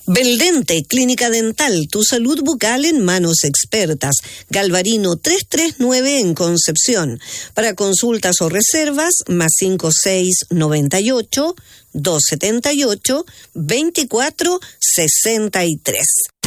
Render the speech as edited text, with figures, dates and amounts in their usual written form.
Beldente, Clínica Dental, tu salud bucal en manos expertas. Galvarino 339 en Concepción. Para consultas o reservas, más 5698 278 2463.